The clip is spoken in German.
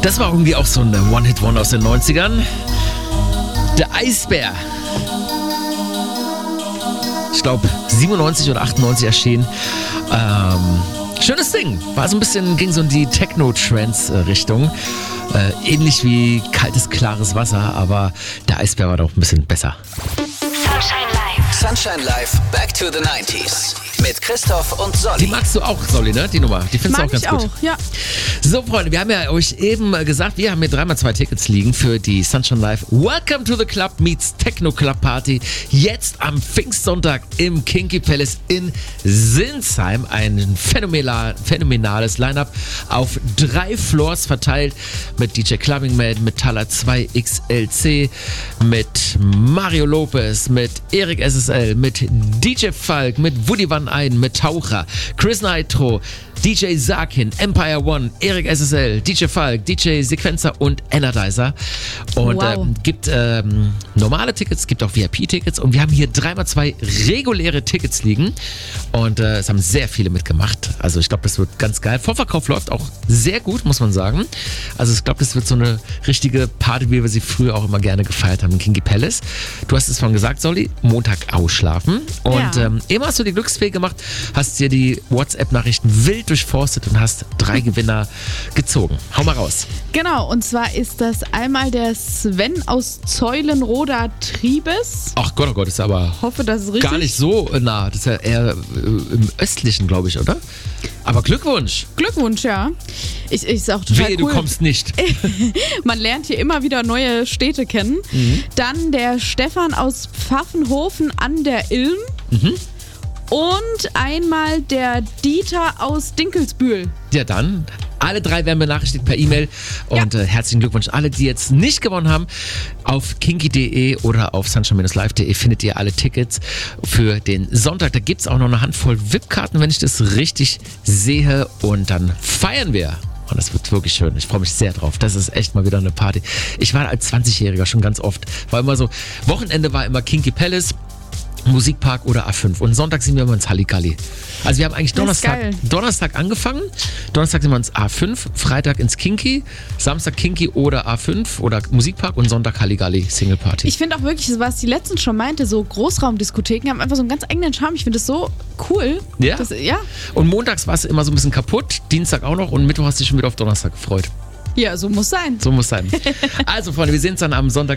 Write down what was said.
Das war irgendwie auch so ein One-Hit-Wonder aus den 90ern. Der Eisbär. Ich glaube 97 oder 98 erschienen. Schönes Ding. War so ein bisschen, ging so in die Techno-Trance-Richtung. Ähnlich wie kaltes, klares Wasser, aber der Eisbär war doch ein bisschen besser. Sunshine Live. Sunshine Live, Back to the 90s. Mit Christoph und Solly. Die magst du auch, Solly, ne? Die Nummer. Die findest du auch ganz gut. Ja. So, Freunde, wir haben ja euch eben gesagt, wir haben hier 3x2 Tickets liegen für die Sunshine Live Welcome to the Club meets Techno Club Party. Jetzt am Pfingstsonntag im Kinky Palace in Sinsheim. Ein phänomenales Line-Up auf 3 Floors verteilt mit DJ Clubbing Man, mit Tala 2 XLC, mit Mario Lopez, mit Erik SSL, mit DJ Falk, mit Woody Van Eyden, mit Taucher, Chris Nitro, DJ Sakin, Empire One, Erik SSL, DJ Falk, DJ Sequencer und Energizer. Und gibt normale Tickets, gibt auch VIP-Tickets und wir haben hier 3x2 reguläre Tickets liegen und es haben sehr viele mitgemacht. Also ich glaube, das wird ganz geil. Vorverkauf läuft auch sehr gut, muss man sagen. Also ich glaube, das wird so eine richtige Party, wie wir sie früher auch immer gerne gefeiert haben im Kinky Palace. Du hast es vorhin gesagt, Solly, Montag ausschlafen und eben hast du die Glücksfee gemacht, hast dir die WhatsApp-Nachrichten wild durchforstet und hast 3 Gewinner gezogen. Hau mal raus. Genau, und zwar ist das einmal der Sven aus Zeulenroda Triebes. Ach Gott, oh Gott, ist aber Hoffe, das ist richtig. gar nicht so nah. Das ist ja eher im Östlichen, glaube ich, oder? Aber Glückwunsch. Glückwunsch, ja. Ist auch total Wehe, cool. du kommst nicht. Man lernt hier immer wieder neue Städte kennen. Dann der Stefan aus Pfaffenhofen an der Ilm. Und einmal der Dieter aus Dinkelsbühl. Ja, dann. Alle 3 werden benachrichtigt per E-Mail. Und herzlichen Glückwunsch. Alle, die jetzt nicht gewonnen haben, auf kinky.de oder auf sunshine-live.de findet ihr alle Tickets für den Sonntag. Da gibt es auch noch eine Handvoll VIP-Karten, wenn ich das richtig sehe. Und dann feiern wir. Und das wird wirklich schön. Ich freue mich sehr drauf. Das ist echt mal wieder eine Party. Ich war als 20-Jähriger schon ganz oft. War immer so, Wochenende war immer Kinky Palace, Musikpark oder A5. Und Sonntag sind wir immer ins Halligalli. Also wir haben eigentlich Donnerstag angefangen. Donnerstag sind wir ins A5, Freitag ins Kinky, Samstag Kinky oder A5 oder Musikpark und Sonntag Halligalli, Single Party. Ich finde auch wirklich, was die letztens schon meinte, so Großraumdiskotheken haben einfach so einen ganz eigenen Charme. Ich finde das so cool. Ja? Ja. Und montags war es immer so ein bisschen kaputt, Dienstag auch noch und Mittwoch hast du dich schon wieder auf Donnerstag gefreut. Ja, so muss sein. So muss sein. Also Freunde, wir sehen uns dann am Sonntag